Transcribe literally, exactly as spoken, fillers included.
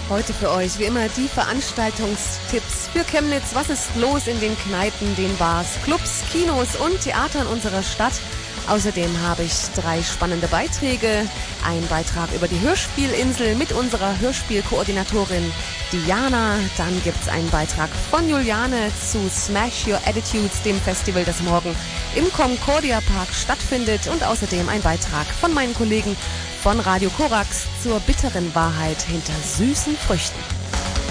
Heute für euch wie immer die Veranstaltungstipps für Chemnitz. Was ist los in den Kneipen, den Bars, Clubs, Kinos und Theatern unserer Stadt? Außerdem habe ich drei spannende Beiträge. Ein Beitrag über die Hörspielinsel mit unserer Hörspielkoordinatorin Diana. Dann gibt es einen Beitrag von Juliane zu Smash Your Attitudes, dem Festival, das morgen im Concordia Park stattfindet. Und außerdem ein Beitrag von meinen Kollegen von Radio Korax zur bitteren Wahrheit hinter süßen Früchten.